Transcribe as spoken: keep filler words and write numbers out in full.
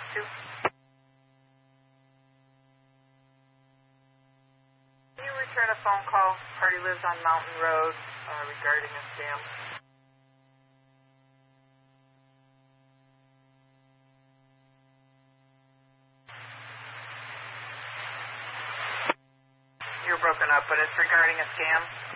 two. Can you return a phone call? Party lives on Mountain Road uh, regarding a scam. You're broken up, but it's regarding a scam.